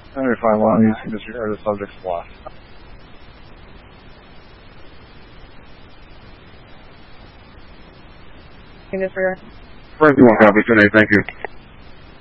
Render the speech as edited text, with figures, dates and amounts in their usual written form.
Under 5-1, you can disregard the subject's loss. Can disregard. First one copy, 10-8, thank you.